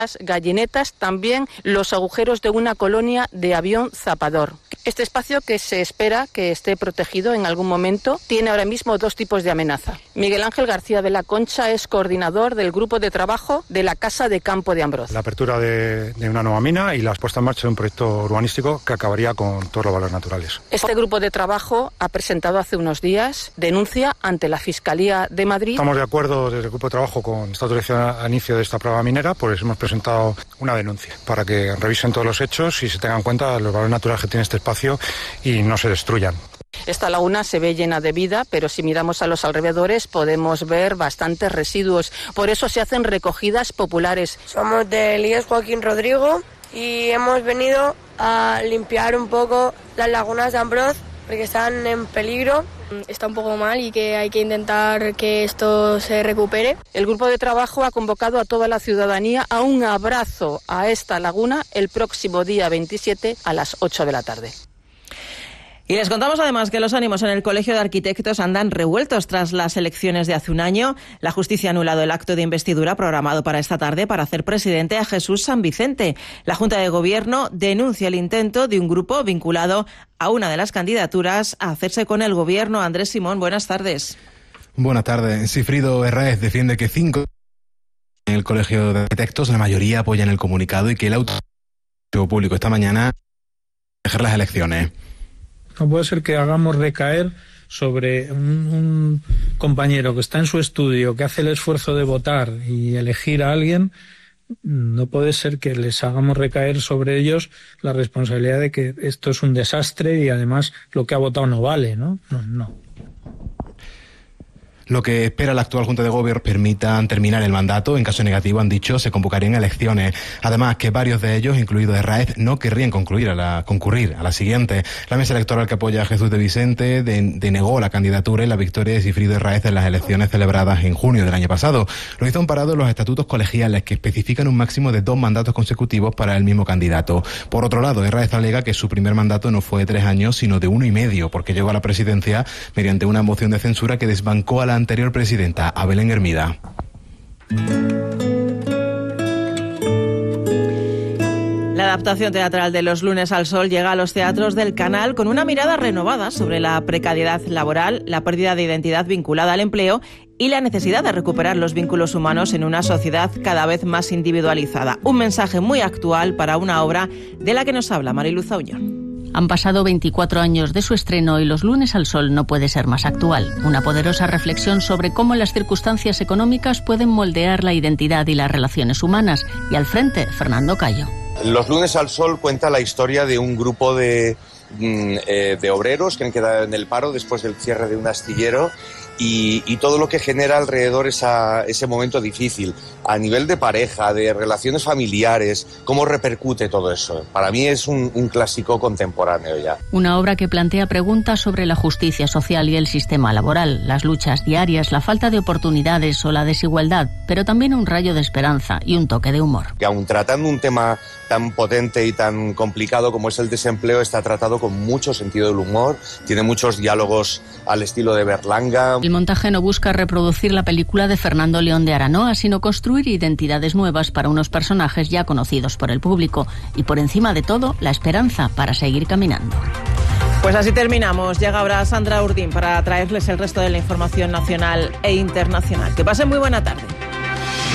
gallinetas, también los agujeros de una colonia de avión zapador. Este espacio, que se espera que esté protegido en algún momento, tiene ahora mismo 2 tipos de amenaza. Miguel Ángel García de la Concha es coordinador del grupo de trabajo de la Casa de Campo de Ambroz. La apertura de una nueva mina y la puesta en marcha de un proyecto urbanístico que acabaría con todos los valores naturales. Este grupo de trabajo ha presentado hace unos días denuncia ante la Fiscalía de Madrid. Estamos de acuerdo desde el grupo de trabajo con esta autorización a inicio de esta prueba minera, pues hemos presentado una denuncia para que revisen todos los hechos y se tengan en cuenta los valores naturales que tiene este espacio y no se destruyan. Esta laguna se ve llena de vida, pero si miramos a los alrededores podemos ver bastantes residuos. Por eso se hacen recogidas populares. Somos del IES Joaquín Rodrigo y hemos venido a limpiar un poco las lagunas de Ambroz porque están en peligro. Está un poco mal y que hay que intentar que esto se recupere. El grupo de trabajo ha convocado a toda la ciudadanía a un abrazo a esta laguna el próximo día 27 a las 8 de la tarde. Y les contamos además que los ánimos en el Colegio de Arquitectos andan revueltos tras las elecciones de hace un año. La justicia ha anulado el acto de investidura programado para esta tarde para hacer presidente a Jesús San Vicente. La Junta de Gobierno denuncia el intento de un grupo vinculado a una de las candidaturas a hacerse con el Gobierno. Andrés Simón, buenas tardes. Buenas tardes. Sigfrido Herráez defiende que 5 en el Colegio de Arquitectos, la mayoría apoyan el comunicado y que el auto público esta mañana dejar las elecciones. No puede ser que hagamos recaer sobre un compañero que está en su estudio, que hace el esfuerzo de votar y elegir a alguien. No puede ser que les hagamos recaer sobre ellos la responsabilidad de que esto es un desastre y además lo que ha votado no vale, ¿no? No. Lo que espera la actual Junta de Gobierno permitan terminar el mandato. En caso negativo, han dicho, se convocarían elecciones. Además, que varios de ellos, incluido Herráez, no querrían concurrir a la siguiente. La mesa electoral que apoya a Jesús de Vicente denegó la candidatura y la victoria de Sigfrido Herráez en las elecciones celebradas en junio del año pasado. Lo hizo amparado en los estatutos colegiales que especifican un máximo de 2 mandatos consecutivos para el mismo candidato. Por otro lado, Herráez alega que su primer mandato no fue de 3 años, sino de 1 y medio, porque llegó a la presidencia mediante una moción de censura que desbancó a la anterior presidenta, a Belén Hermida. La adaptación teatral de Los lunes al sol llega a los teatros del Canal con una mirada renovada sobre la precariedad laboral, la pérdida de identidad vinculada al empleo y la necesidad de recuperar los vínculos humanos en una sociedad cada vez más individualizada. Un mensaje muy actual para una obra de la que nos habla Mariluz Auñón. Han pasado 24 años de su estreno y Los lunes al sol no puede ser más actual. Una poderosa reflexión sobre cómo las circunstancias económicas pueden moldear la identidad y las relaciones humanas. Y al frente, Fernando Cayo. Los lunes al sol cuenta la historia de un grupo de obreros que han quedado en el paro después del cierre de un astillero y todo lo que genera alrededor ese momento difícil, a nivel de pareja, de relaciones familiares, cómo repercute todo eso. Para mí es un clásico contemporáneo ya. Una obra que plantea preguntas sobre la justicia social y el sistema laboral, las luchas diarias, la falta de oportunidades o la desigualdad, pero también un rayo de esperanza y un toque de humor. Que aun tratando un tema tan potente y tan complicado como es el desempleo, está tratado con mucho sentido del humor, tiene muchos diálogos al estilo de Berlanga. El montaje no busca reproducir la película de Fernando León de Aranoa, sino construir identidades nuevas para unos personajes ya conocidos por el público y, por encima de todo, la esperanza para seguir caminando. Pues así terminamos. Llega ahora Sandra Urdín para traerles el resto de la información nacional e internacional. Que pasen muy buena tarde.